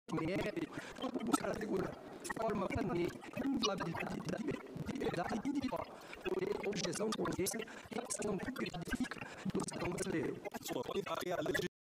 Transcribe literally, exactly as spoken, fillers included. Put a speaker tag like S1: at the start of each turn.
S1: médio, para buscar assegurar de forma permanente a inviolabilidade da liberdade individual, porém, objeção de consciência, relação que gratifica do cidadão brasileiro.